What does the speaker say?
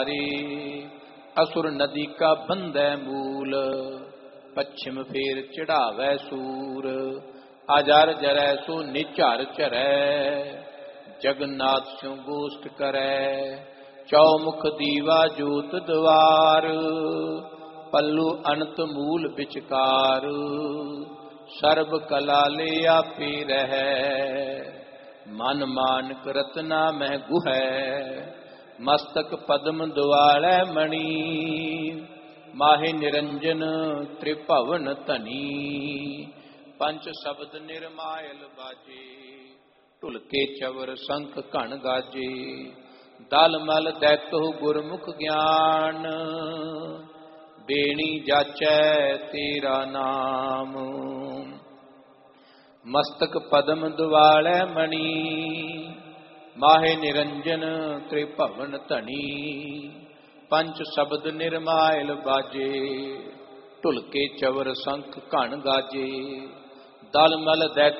असुर नदी का बंदै मूल, पश्चिम फेर चढ़ावै सूर। अजर जरै सो निझर चरै, जगन्नाथ स्यों गोष्ठ करै। चौमुख दीवा जोत द्वार, पल्लू अनंत मूल विचकार। सर्व कला ले आपे रहै, मन मानक रत्ना मह गुहै। मस्तक पद्म दुआलै मणि, माहे निरंजन त्रिभवन धनी। पंच शब्द निर्मायल बाजे, ढुलके चवर शंख घन गाजे। दल मल दैतो गुरमुख ज्ञान, बेणी जाचै तेरा नाम। मस्तक पद्म दुआलै मणि, माहे निरंजन त्रिभवन धनी। पंच शब्द निर्मायल बाजे, ढुलके चवर शंख घन गाजे। दल मल दैतो